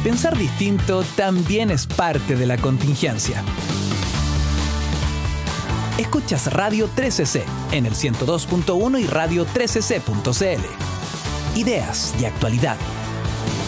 pensar distinto también es parte de la contingencia. Escuchas Radio 13C en el 102.1 y radio13c.cl. Ideas y actualidad